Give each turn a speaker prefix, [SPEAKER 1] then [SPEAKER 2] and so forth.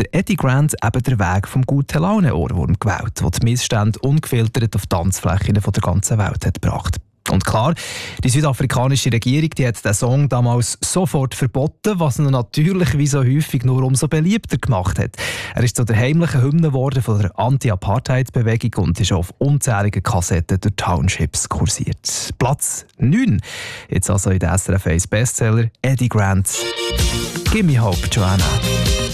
[SPEAKER 1] der Eddie Grant eben den Weg vom guten Laune-Ohrwurm gewählt, der die Missstände ungefiltert auf die Tanzflächen der ganzen Welt hat gebracht. Und klar, die südafrikanische Regierung die hat den Song damals sofort verboten, was ihn natürlich wie so häufig nur umso beliebter gemacht hat. Er ist zu der heimlichen Hymne geworden von der Anti-Apartheid-Bewegung und ist auf unzähligen Kassetten durch Townships kursiert. Platz 9. Jetzt also in der SRF 1 Bestseller Eddie Grant. Gimme Hope, Joanna.